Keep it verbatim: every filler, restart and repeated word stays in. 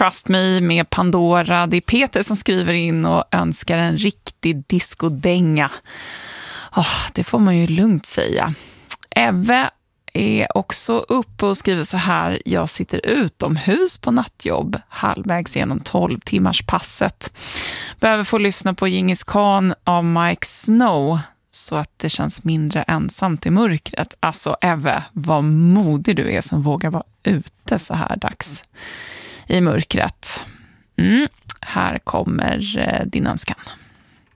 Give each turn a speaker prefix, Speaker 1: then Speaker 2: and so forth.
Speaker 1: Trust Me med Pandora. Det är Peter som skriver in och önskar en riktig discodänga. Oh, det får man ju lugnt säga. Eve är också uppe och skriver så här: jag sitter utomhus på nattjobb halvvägs genom tolv timmars passet. Behöver få lyssna på Djingis Khan av Mike Snow så att det känns mindre ensamt i mörkret. Alltså Eve, vad modig du är som vågar vara ute så här dags i mörkret. Mm, här kommer eh, din önskan.